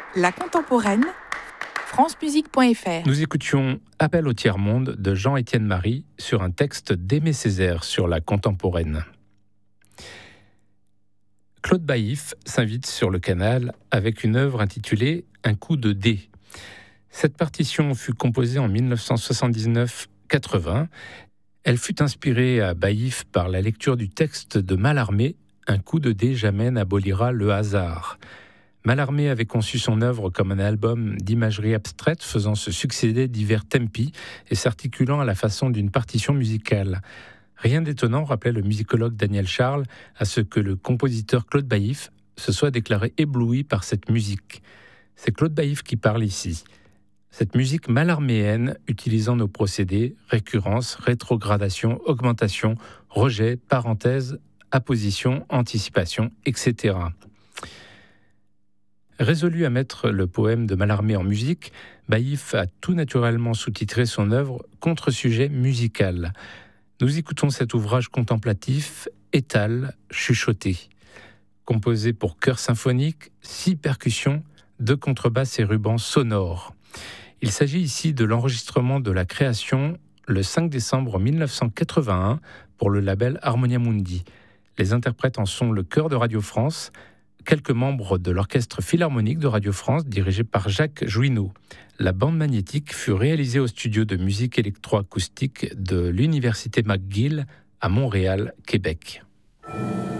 La contemporaine, francemusique.fr. Nous écoutions Appel au tiers-monde de Jean-Étienne Marie sur un texte d'Aimé Césaire sur la contemporaine. Claude Baillif s'invite sur le canal avec une œuvre intitulée Un coup de dé. Cette partition fut composée en 1979-80. Elle fut inspirée à Baillif par la lecture du texte de Mallarmé, Un coup de dé jamais n'abolira le hasard. Mallarmé avait conçu son œuvre comme un album d'imagerie abstraite faisant se succéder divers tempi et s'articulant à la façon d'une partition musicale. Rien d'étonnant, rappelait le musicologue Daniel Charles, à ce que le compositeur Claude Baillif se soit déclaré ébloui par cette musique. C'est Claude Baillif qui parle ici. Cette musique mallarméenne, utilisant nos procédés, récurrence, rétrogradation, augmentation, rejet, parenthèse, apposition, anticipation, etc. Résolu à mettre le poème de Mallarmé en musique, Baillif a tout naturellement sous-titré son œuvre Contre-sujet musical. Nous écoutons cet ouvrage contemplatif, étal, chuchoté. Composé pour chœur symphonique, 6 percussions, 2 contrebasses et rubans sonores. Il s'agit ici de l'enregistrement de la création le 5 décembre 1981 pour le label Harmonia Mundi. Les interprètes en sont le chœur de Radio France, quelques membres de l'orchestre philharmonique de Radio France dirigé par Jacques Jouineau. La bande magnétique fut réalisée au studio de musique électroacoustique de l'Université McGill à Montréal, Québec.